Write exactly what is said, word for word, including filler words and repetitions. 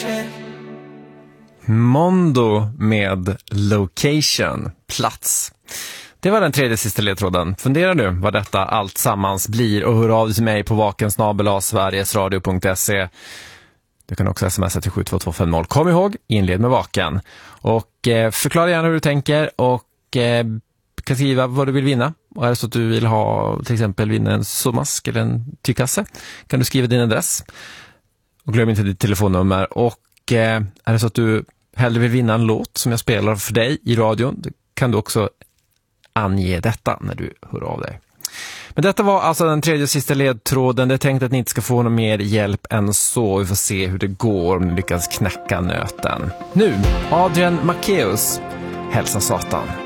Mondo med Location, plats. Det var den tredje sista ledtråden. Funderar du vad detta allt sammans blir och hör av dig till mig på vaken snabel-a sverigesradio punkt se. Du kan också smsa till sju två två fem noll. Kom ihåg, inled med vaken. Och eh, förklara gärna hur du tänker och eh, kan skriva vad du vill vinna. Och är det så att du vill ha till exempel vinna en somask eller en tygkasse kan du skriva din adress. Och glöm inte ditt telefonnummer. Och eh, är det så att du hellre vill vinna en låt som jag spelar för dig i radion, då kan du också ange detta när du hör av dig. Men detta var alltså den tredje och sista ledtråden. Det är tänkt att ni inte ska få någon mer hjälp än så. Vi får se hur det går om ni lyckas knäcka nöten. Nu, Adrian Macéus, Hälsa Satan.